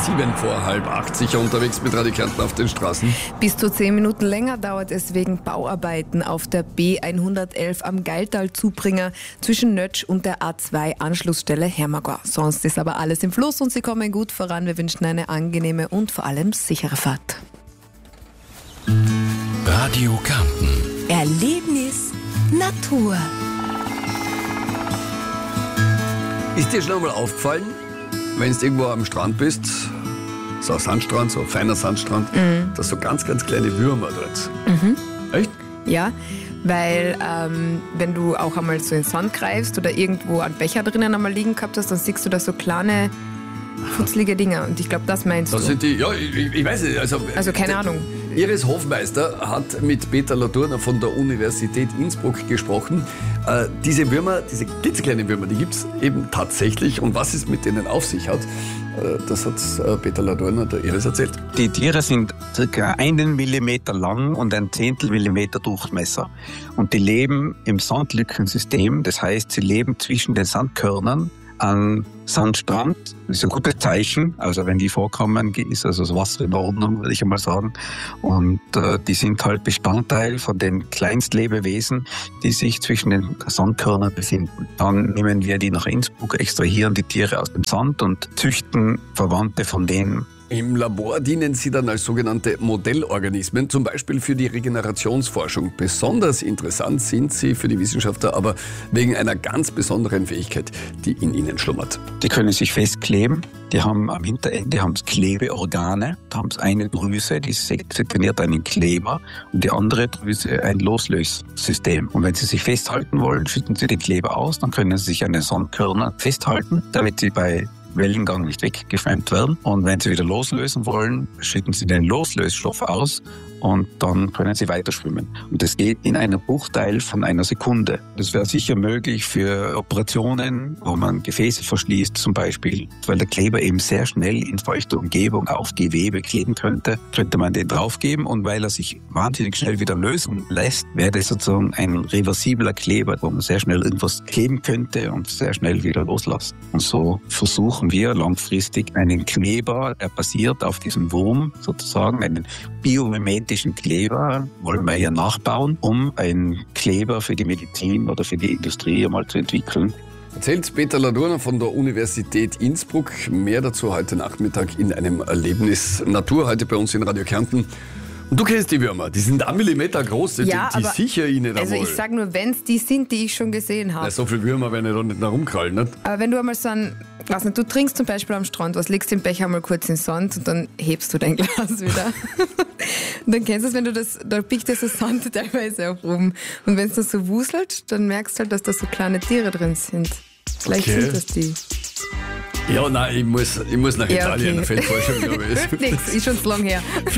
7:45, sicher unterwegs mit Radio Kärnten auf den Straßen. Bis zu 10 Minuten länger dauert es wegen Bauarbeiten auf der B111 am Geiltal-Zubringer zwischen Nötsch und der A2-Anschlussstelle Hermagor. Sonst ist aber alles im Fluss und Sie kommen gut voran. Wir wünschen eine angenehme und vor allem sichere Fahrt. Radio Kärnten. Erlebnis Natur. Ist dir schon einmal aufgefallen, wenn du irgendwo am Strand bist, so ein Sandstrand, so ein feiner Sandstrand, dass so ganz, ganz kleine Würmer dort. Echt? Ja, weil wenn du auch einmal so in den Sand greifst oder irgendwo einen Becher drinnen einmal liegen gehabt hast, dann siehst du da so kleine, futzlige Dinger. Und ich glaube, das meinst Das du. sind die, ja, ich weiß nicht. Also keine Ahnung. Iris Hofmeister hat mit Peter Ladurner von der Universität Innsbruck gesprochen. Diese Würmer, diese klitzekleinen Würmer, die gibt es eben tatsächlich. Und was es mit denen auf sich hat, das hat Peter Ladurner der Iris erzählt. Die Tiere sind ca. 1 Millimeter lang und 1/10 Millimeter Durchmesser. Und die leben im Sandlückensystem. Das heißt, sie leben zwischen den Sandkörnern am Sandstrand. Das ist ein gutes Zeichen. Also wenn die vorkommen, ist also das Wasser in Ordnung, würde ich einmal sagen. Und die sind halt Bestandteil von den Kleinstlebewesen, die sich zwischen den Sandkörnern befinden. Dann nehmen wir die nach Innsbruck, extrahieren die Tiere aus dem Sand und züchten Verwandte von denen. Im Labor dienen sie dann als sogenannte Modellorganismen, zum Beispiel für die Regenerationsforschung. Besonders interessant sind sie für die Wissenschaftler aber wegen einer ganz besonderen Fähigkeit, die in ihnen schlummert. Die können sich festkleben. Die haben am Hinterende Klebeorgane. Da haben sie eine Drüse, die sekretiert einen Kleber, und die andere Drüse ein Loslössystem. Und wenn sie sich festhalten wollen, schütten sie den Kleber aus, dann können sie sich an den Sandkörnern festhalten, damit sie bei Wellengang nicht weggeschwemmt werden. Und wenn sie wieder loslösen wollen, schütten sie den Loslösstoff aus und dann können sie weiter schwimmen. Und das geht in einem Bruchteil von einer Sekunde. Das wäre sicher möglich für Operationen, wo man Gefäße verschließt zum Beispiel, weil der Kleber eben sehr schnell in feuchter Umgebung auf Gewebe kleben könnte man den draufgeben, und weil er sich wahnsinnig schnell wieder lösen lässt, wäre das sozusagen ein reversibler Kleber, wo man sehr schnell irgendwas kleben könnte und sehr schnell wieder loslassen. Und so versuchen wir langfristig einen Kleber, der basiert auf diesem Wurm, sozusagen einen biomimetischen Kleber, wollen wir ja nachbauen, um einen Kleber für die Medizin oder für die Industrie einmal zu entwickeln. Erzählt Peter Ladurner von der Universität Innsbruck. Mehr dazu heute Nachmittag in einem Erlebnis Natur, heute bei uns in Radio Kärnten. Und du kennst die Würmer, die sind 1 Millimeter groß, die sicher ihnen Also ich sage nur, wenn es die sind, die ich schon gesehen habe. Ja, so viele Würmer werden ja doch nicht herumkrallen, nicht? Aber wenn du einmal so weiß nicht, du trinkst zum Beispiel am Strand was, legst den Becher mal kurz in den Sand und dann hebst du dein Glas wieder. Und dann kennst du es, wenn du da biegt das Sand teilweise auch rum. Und wenn es dann so wuselt, dann merkst du halt, dass da so kleine Tiere drin sind. Vielleicht sind das die. Ja, nein, ich muss nach Italien, fällt voll schon, glaube ich. Hilft nichts, ist schon zu lang her.